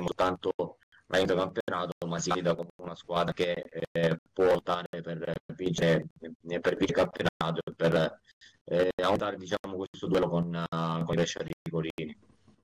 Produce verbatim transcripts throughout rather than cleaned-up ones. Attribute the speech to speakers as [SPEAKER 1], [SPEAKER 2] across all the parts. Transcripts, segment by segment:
[SPEAKER 1] soltanto a inizio campionato, ma si vede come una squadra che eh, può lottare per vincere, per vincere il campionato e per eh, aumentare diciamo, questo duello con, uh, con i Brescia Ricolini.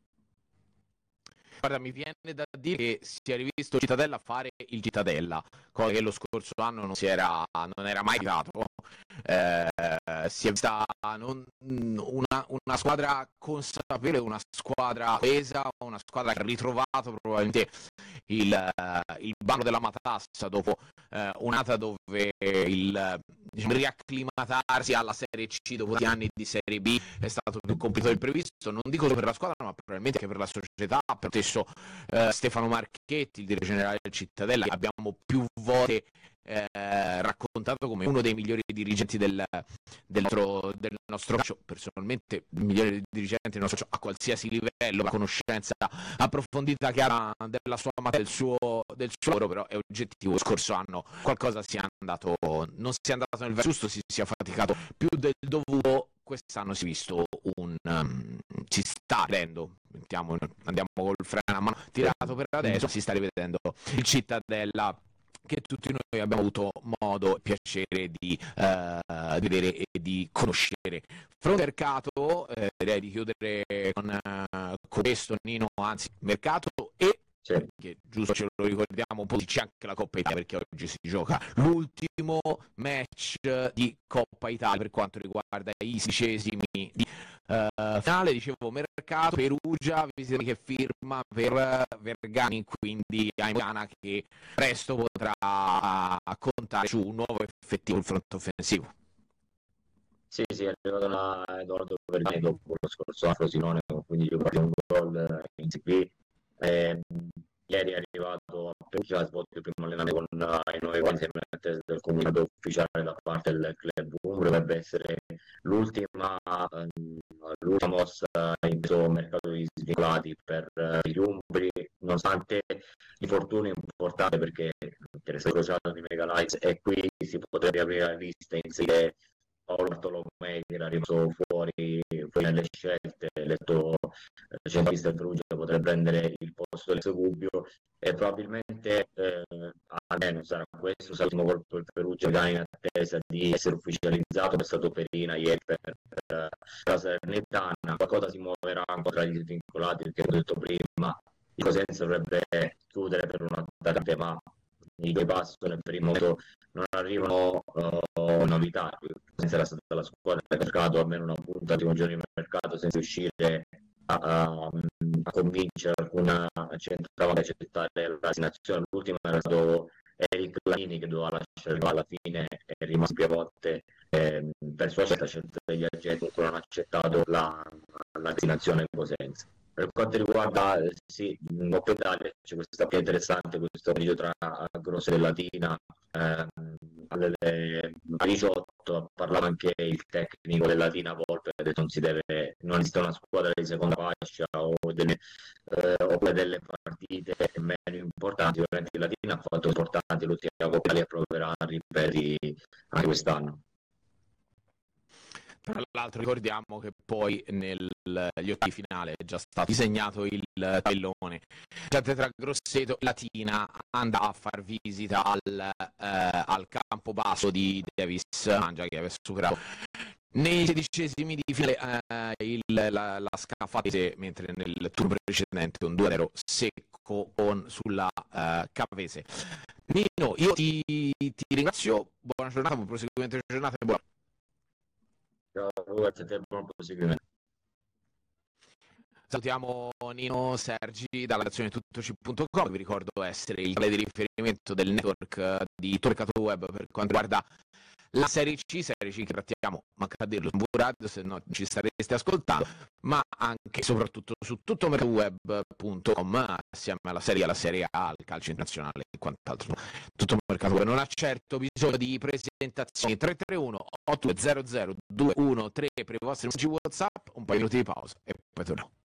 [SPEAKER 2] Guarda, mi viene da dire che si è rivisto Cittadella fare il Cittadella, cosa che lo scorso anno non, si era, non era mai arrivato. Eh, si è vista non, una, una squadra consapevole, una squadra coesa, una squadra che ha ritrovato probabilmente il, il banco della matassa dopo eh, un'ata dove il diciamo, riacclimatarsi alla Serie C dopo tanti anni di Serie B è stato più complicato del previsto, non dico solo per la squadra ma probabilmente anche per la società, per lo stesso eh, Stefano Marchetti, il direttore generale del Cittadella, che abbiamo più volte eh, raccontato come uno dei migliori dirigenti del, del, nostro, del nostro calcio, personalmente il migliore dirigente del nostro calcio a qualsiasi livello, la conoscenza approfondita che ha della sua materia, del suo, del suo lavoro, però è oggettivo. Lo scorso anno qualcosa sia andato, non sia andato nel verso giusto, si sia faticato più del dovuto. Quest'anno si è visto un um, ci sta rivedendo, andiamo, andiamo col freno a mano tirato per adesso, si sta rivedendo il Cittadella che tutti noi abbiamo avuto modo e piacere di, uh, di vedere e di conoscere. Fronte mercato, eh, direi di chiudere con, uh, con questo, Nino, anzi mercato e
[SPEAKER 1] Sì.
[SPEAKER 2] che giusto ce lo ricordiamo un po', c'è anche la Coppa Italia perché oggi si gioca l'ultimo match di Coppa Italia per quanto riguarda i sedicesimi di uh, finale. Dicevo mercato, Perugia che firma per Vergani, quindi Aimana che presto potrà contare su un nuovo effettivo il fronte offensivo.
[SPEAKER 1] Sì, sì, è arrivato da Edoardo Vergani dopo lo scorso anno Frosinone, quindi giocato un gol in Serie B. Eh, ieri è arrivato a Perugia, ha svolto il primo allenamento con uh, i nuovi quadri del comunicato ufficiale da parte del club umbro. Dovrebbe essere l'ultima, um, l'ultima mossa in questo mercato di svincolati per uh, gli umbri, nonostante l'infortunio importante perché interessa il crociato di Megalites e qui si potrebbe aprire la lista e inserire Paolo Bartolomei che era rimasto fuori, fuori dalle scelte, eletto centralista del Perugia, potrebbe prendere il posto del Segubbio e probabilmente eh, almeno sarà questo l'ultimo colpo del Perugia che ha in attesa di essere ufficializzato. È stato Perina ieri per, per la Salernitana, qualcosa si muoverà ancora tra gli svincolati perché come ho detto prima il Cosenza dovrebbe chiudere per un attaccante, ma i due passi per il momento non arrivano uh, novità. Sarà stata la squadra che ha cercato almeno una punta di un giorno di mercato senza riuscire a, a, a convincere alcuna centravanti a accettare l'assegnazione. L'ultimo era stato Eric Lanini che doveva lasciare alla fine, è rimasto più volte eh, per sua scelta, scelta degli agenti, ancora non ha accettato la, l'assegnazione Cosenza. Per quanto riguarda eh, sì, in Coppa Italia c'è questa più interessante, questo video tra Grosso e Latina ehm, alle diciotto. Parlava anche il tecnico della Latina Volpe, ha detto non si deve, non esiste una squadra di seconda fascia o delle, eh, o delle partite meno importanti. Ovviamente la Latina ha fatto importanti l'ultima Coppa Italia e proverà a ripetere anche quest'anno.
[SPEAKER 2] Tra l'altro ricordiamo che poi negli ottavi finale è già stato disegnato il tabellone, già tra Grosseto e Latina andrà a far visita al, eh, al campo basso di Davis Mangia che aveva superato nei sedicesimi di finale eh, il, la, la Scafati, mentre nel turno precedente un due a zero secco con, sulla uh, Cavese. Nino, io ti, ti ringrazio, buona giornata, buon proseguimento di giornata e buona.
[SPEAKER 1] Ciao, grazie a te, buon proseguimento.
[SPEAKER 2] Salutiamo Nino Sergi dalla redazione tuttoci punto com, vi ricordo essere il canale di riferimento del network di Torcato Web per quanto riguarda la Serie C, Serie C che trattiamo, manca a dirlo, su Radio, se no ci stareste ascoltando, ma anche e soprattutto su tuttomercatoweb punto com assieme alla Serie A, alla Serie A, al calcio internazionale e quant'altro. Tutto mercato web non ha certo bisogno di presentazioni. Tre tre uno otto zero zero due uno tre per i vostri messaggi WhatsApp, un paio di minuti di pausa e poi torniamo.